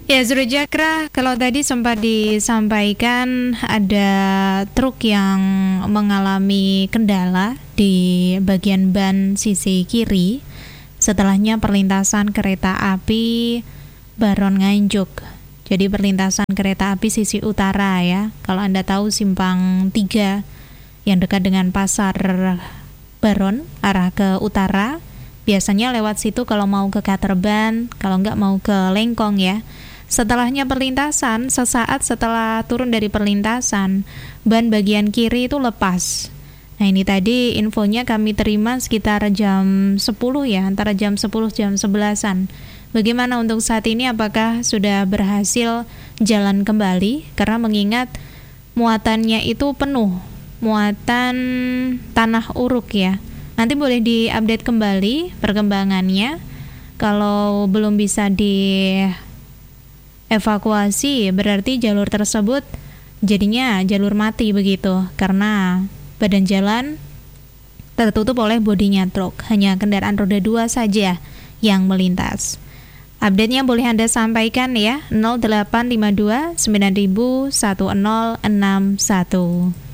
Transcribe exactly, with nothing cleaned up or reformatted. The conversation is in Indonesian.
Ya, Zurjakra, kalau tadi sempat disampaikan ada truk yang mengalami kendala di bagian ban sisi kiri setelahnya perlintasan kereta api Baron Nganjuk. Jadi perlintasan kereta api sisi utara ya. Kalau Anda tahu simpang tiga yang dekat dengan pasar Baron arah ke utara, biasanya lewat situ kalau mau ke Katerban, kalau nggak mau ke Lengkong ya. Setelahnya perlintasan, sesaat setelah turun dari perlintasan, ban bagian kiri itu lepas. Nah, ini tadi infonya kami terima sekitar jam sepuluh ya, antara jam sepuluh jam sebelasan. Bagaimana untuk saat ini, apakah sudah berhasil jalan kembali? Karena mengingat muatannya itu penuh, muatan tanah uruk ya. Nanti boleh diupdate kembali perkembangannya. Kalau belum bisa di evakuasi, berarti jalur tersebut jadinya jalur mati begitu, karena badan jalan tertutup oleh bodinya truk, hanya kendaraan roda dua saja yang melintas. Update-nya boleh Anda sampaikan ya, nol delapan lima dua sembilan satu nol enam satu.